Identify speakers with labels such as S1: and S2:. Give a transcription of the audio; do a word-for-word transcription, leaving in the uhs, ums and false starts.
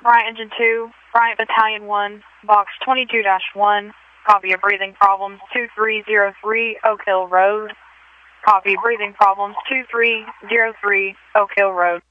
S1: Bryant Engine two, Bryant Battalion one, Box twenty-two dash one, copy of breathing problems two three zero three Oak Hill Road. Copy breathing problems two three zero three Oak Hill Road.